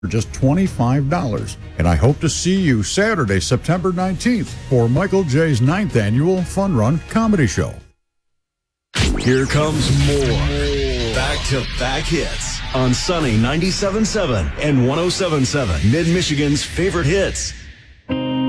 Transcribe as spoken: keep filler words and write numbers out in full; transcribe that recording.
for just twenty-five dollars. And I hope to see you Saturday, September nineteenth for Michael J's ninth Annual Fun Run Comedy Show. Here comes more back-to-back hits on Sunny ninety-seven point seven and one oh seven point seven, Mid-Michigan's favorite hits.